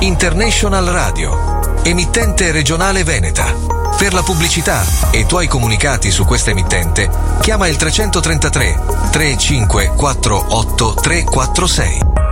International Radio, emittente regionale veneta. Per la pubblicità e i tuoi comunicati su questa emittente, chiama il 333 3548 346.